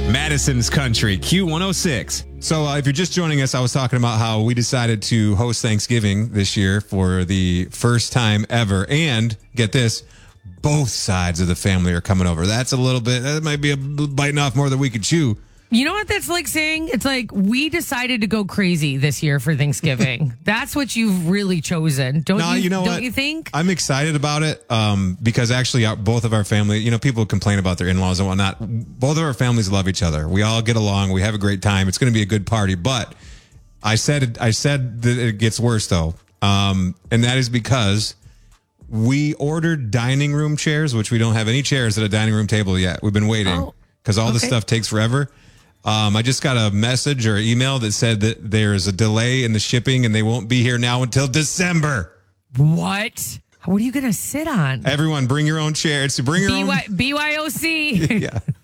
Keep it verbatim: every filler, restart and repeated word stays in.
Madison's Country, Q one oh six. So uh, if you're just joining us, I was talking about how we decided to host Thanksgiving this year for the first time ever. And get this, both sides of the family are coming over. That's a little bit, that might be a biting off more than we could chew. You know what that's like saying? It's like we decided to go crazy this year for Thanksgiving. That's what you've really chosen. Don't No, you, you know don't what? you think? I'm excited about it um, because actually our, both of our family, you know, people complain about their in-laws and whatnot. Both of our families love each other. We all get along. We have a great time. It's going to be a good party. But I said I said that it gets worse, though. Um, and that is because we ordered dining room chairs, which we don't have any chairs at a dining room table yet. We've been waiting because all okay. this stuff takes forever. Um, I just got a message or email that said that there's a delay in the shipping and they won't be here now until December. What? What are you going to sit on? Everyone, bring your own chairs. Bring your B Y- own. B Y O C. Yeah.